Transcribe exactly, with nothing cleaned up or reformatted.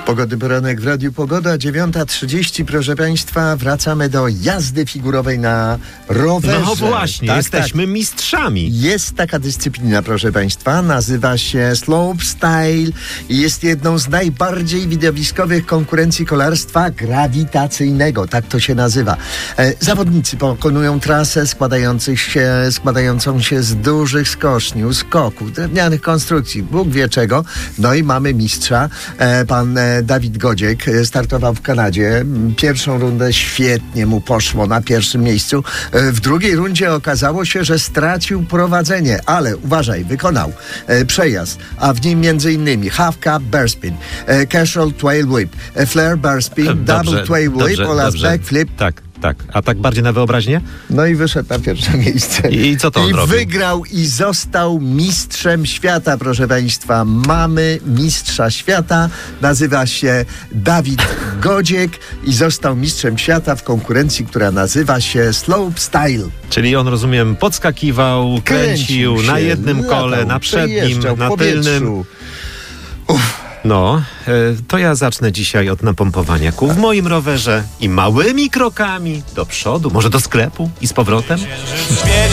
Pogodny poranek w Radiu Pogoda, dziewiąta trzydzieści, proszę Państwa, wracamy do jazdy figurowej na rowerze. No właśnie, tak, jesteśmy tak. mistrzami. Jest taka dyscyplina, proszę Państwa, nazywa się slopestyle i jest jedną z najbardziej widowiskowych konkurencji kolarstwa grawitacyjnego, tak to się nazywa. E, zawodnicy pokonują trasę składających się, składającą się z dużych skoczni, skoków, drewnianych konstrukcji, Bóg wie czego. No i mamy mistrza, e, pan e, Dawid Godziek, startował w Kanadzie. Pierwszą rundę świetnie mu poszło, na pierwszym miejscu. E, w drugiej rundzie okazało się, że stracił prowadzenie, ale uważaj, wykonał e, przejazd, a w nim między innymi half cup bear spin, e, casual tail whip, e, flare bear spin, E, double dobrze, tail whip dobrze, oraz dobrze. backflip. Tak, tak. A tak bardziej na wyobraźnię? No i wyszedł na pierwsze miejsce. I co to on I robił? wygrał i został mistrzem świata, proszę Państwa. Mamy mistrza świata. Nazywa się Dawid Godziek i został mistrzem świata w konkurencji, która nazywa się slopestyle. Czyli on, rozumiem, podskakiwał, kręcił, Kręcił na się, jednym latał, kole, na przednim, przejeżdżał na w tylnym. powietrzu. Uff. No, e, to ja zacznę dzisiaj od napompowania kół w moim rowerze i małymi krokami do przodu, może do sklepu i z powrotem.